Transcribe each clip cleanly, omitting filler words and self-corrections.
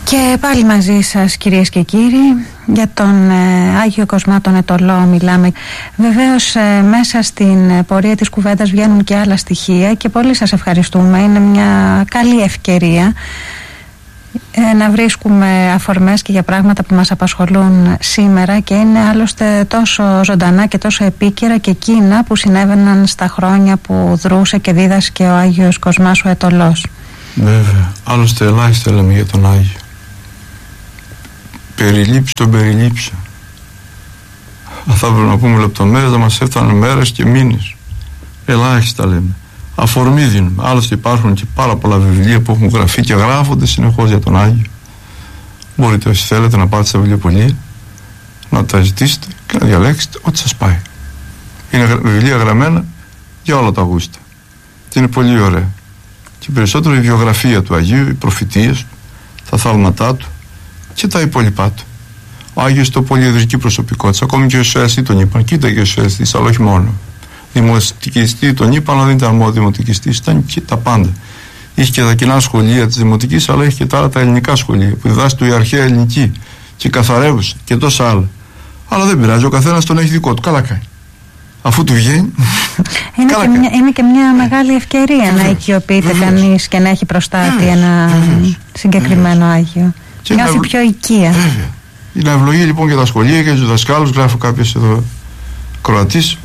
Και πάλι μαζί σας, κυρίες και κύριοι, για τον Άγιο Κοσμά τον Αιτωλό μιλάμε. Βεβαίως μέσα στην πορεία της κουβέντας βγαίνουν και άλλα στοιχεία και πολύ σας ευχαριστούμε. Είναι μια καλή ευκαιρία να βρίσκουμε αφορμές και για πράγματα που μας απασχολούν σήμερα, και είναι άλλωστε τόσο ζωντανά και τόσο επίκαιρα και εκείνα που συνέβαιναν στα χρόνια που δρούσε και δίδασκε ο Άγιος Κοσμάς ο Αιτωλός. Βέβαια, άλλωστε ελάχιστα λέμε για τον Άγιο. Περιλήψη των περιλήψεων. Θα πρέπει να πούμε λεπτομέρειες, να μας έφταναν μέρες και μήνες. Ελάχιστα λέμε. Αφορμή δίνουμε. Άλλωστε υπάρχουν και πάρα πολλά βιβλία που έχουν γραφεί και γράφονται συνεχώς για τον Άγιο. Μπορείτε όσοι θέλετε να πάτε στα βιβλιοπωλεία, να τα ζητήσετε και να διαλέξετε ό,τι σας πάει. Είναι βιβλία γραμμένα για όλα τα γούστα και είναι πολύ ωραία. Και περισσότερο η βιογραφία του Αγίου, οι προφητείες του, τα θαύματά του και τα υπόλοιπά του. Ο Άγιος το πολυεδρική προσωπικότητα. Ακόμη και ο Ιωσιαστή τον είπαν. Κοίταγε ο Ιωσιαστής, αλλά όχι μόνο. Δημοτικιστή τον είπαν, αλλά δεν ήταν μόνο δημοτικιστής, ήταν και τα πάντα. Είχε και τα κοινά σχολεία της δημοτικής, αλλά είχε και τα άλλα τα ελληνικά σχολεία που διδάσκει η αρχαία ελληνική και καθαρεύουσε και τόσα άλλα. Αλλά δεν πειράζει, ο καθένας τον έχει δικό του. Καλά κάνει. Αφού του βγαίνει. Είναι και μια μεγάλη ευκαιρία να οικειοποιείται κανείς και να έχει προστάτη ένα συγκεκριμένο Άγιο. Νιώθει πιο οικία. Βέβαια. Είναι ευλογία λοιπόν για τα σχολεία και για τους δασκάλους. Γράφω κάποιος εδώ Κροατής.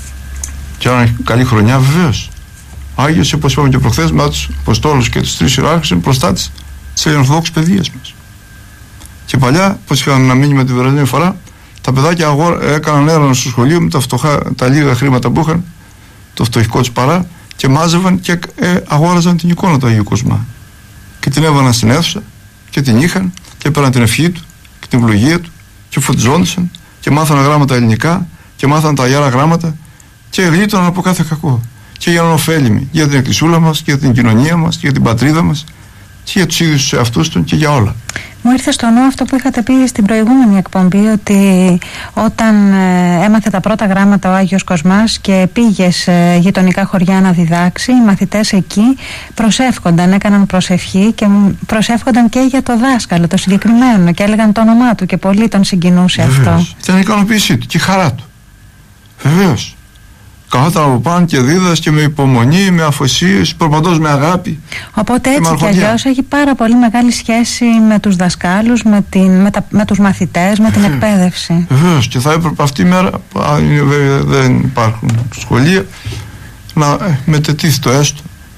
Και αν έχει καλή χρονιά, βεβαίως. Άγιος, όπως είπαμε και προχθές, με τους Αποστόλους και τους τρεις ιεράρχες, είναι προστάτης της ελληνοορθόδοξης παιδείας μας. Και παλιά, όπως είχαμε να μείνει με την περασμένη φορά, τα παιδάκια έκαναν έρευνα στο σχολείο με τα λίγα χρήματα που είχαν, το φτωχικό τους παρά, και μάζευαν και αγόραζαν την εικόνα του Αγίου Κοσμά. Και την έβαλαν στην αίθουσα και την είχαν και έπαιρναν την ευχή του και την ευλογία του και φωτιζόντουσαν και μάθανε γράμματα ελληνικά και μάθανε τα Αγιάρα γράμματα και γλίτωναν από κάθε κακό. Και έγιναν ωφέλιμοι για την εκκλησούλα μας και για την κοινωνία μας και για την πατρίδα μας και για τους ίδιους τους εαυτούς του και για όλα. Μου ήρθε στο νου αυτό που είχατε πει στην προηγούμενη εκπομπή, ότι όταν έμαθε τα πρώτα γράμματα ο Άγιος Κοσμάς και πήγε σε γειτονικά χωριά να διδάξει, οι μαθητές εκεί προσεύχονταν, έκαναν προσευχή και προσεύχονταν και για το δάσκαλο το συγκεκριμένο και έλεγαν το όνομά του και πολύ τον συγκινούσε. Βεβαίως. Αυτό. Ήταν η ικανοποίησή του και η χαρά του. Βεβαίως. Καθόταν από πάνω και δίδασκε με υπομονή, με αφοσίωση, προπαντός με αγάπη. Οπότε έτσι κι αλλιώς έχει πάρα πολύ μεγάλη σχέση με τους δασκάλους, με τους μαθητές, με την εκπαίδευση. Βεβαίως, και θα έπρεπε αυτή η μέρα, δεν υπάρχουν σχολεία, να μετετήθει το έστω,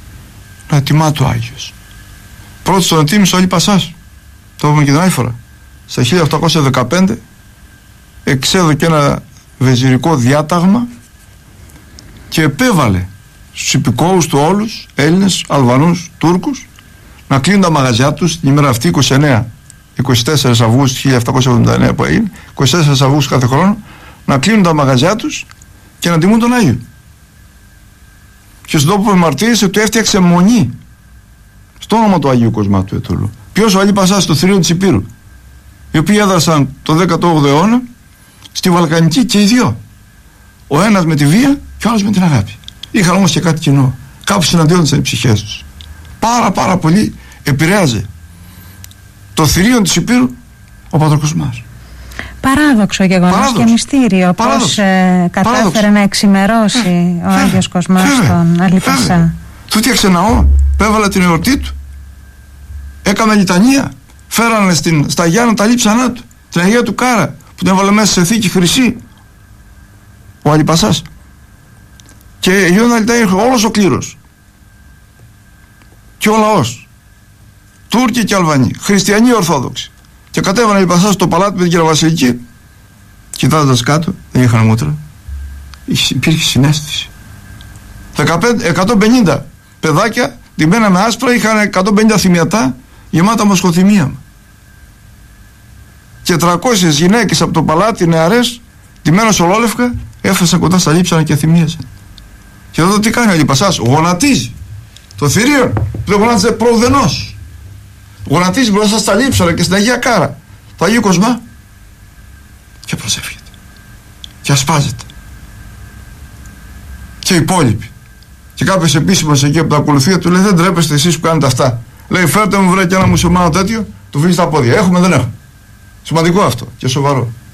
να ετοιμά το Άγιος. Πρώτος τον ετοίμησε ο Αλίπασάς, το είπαμε και την άλλη φορά. Στα 1815 εξέδωκε ένα βεζιρικό διάταγμα και επέβαλε στους υπηκόους του όλους, Έλληνες, Αλβανούς, Τούρκους, να κλείνουν τα μαγαζιά τους την ημέρα αυτή, 24 Αυγούστου 1779 που έγινε, 24 Αυγούστου κάθε χρόνο, να κλείνουν τα μαγαζιά τους και να τιμούν τον Άγιο. Και στον τόπο που μαρτύρησε του έφτιαξε μονή στο όνομα του Αγίου Κοσμά του Αιτωλού. Ποιος? Ο Αλίπασάς, το θηρίο της Υπήρου, οι οποίοι έδρασαν το 18ο αιώνα στη Βαλκανική και οι δυο. Ο ένας με τη βία και ο άλλος με την αγάπη. Είχαν όμως και κάτι κοινό. Κάπου συναντιόντουσαν οι ψυχές τους. Πάρα πολύ επηρέαζε το θηρίο της Υπήρου ο Πατρ Κοσμάς. Παράδοξο γεγονός και μυστήριο. Πώς κατάφερε να εξημερώσει ο Άγιος Κοσμάς τον Αλίπασα. Του φτιάξε ναό, πέβαλε την εορτή του, έκαμε λιτανία, φέρανε στα Γιάννα τα λείψανά του, την Αγία του Κάρα που την έβαλε μέσα σε θήκη χρυσή ο Αλίπασας. Και γινόταν λιτανία όλος ο κλήρος και ο λαός, Τούρκοι και Αλβανοί, χριστιανοί Ορθόδοξοι, και κατέβανε Αλίπασας στο παλάτι με την κυρία Βασιλική. Κοιτάζοντας κάτω, δεν είχαν μούτρα, υπήρχε συναίσθηση. 150 παιδάκια ντυμένα με άσπρα είχαν 150 θυμιατά γεμάτα μοσχοθυμία, και 300 γυναίκες από το παλάτι, νεαρές, ντυμένες ολόλευκα, έφτασαν κοντά στα λείψανα και θυμίασαν. Και εδώ τι κάνει ο Αλίπασας? Γονατίζει το θηρίο που δεν γονάτιζε προουδενός. Γονατίζει μπροστά στα λείψανα και στην Αγία Κάρα το Αγίου Κοσμά και προσεύχεται και ασπάζεται. Και οι υπόλοιποι. Και κάποιος επίσημος εκεί από τα ακολουθία του λέει: δεν τρέπεστε εσείς που κάνετε αυτά? Λέει: φέρτε μου βρε και ένα μουσουλμάνο τέτοιο, Του βρίσκει τα πόδια. Έχουμε, δεν έχουμε. Σημαντικό αυτό και σοβαρό.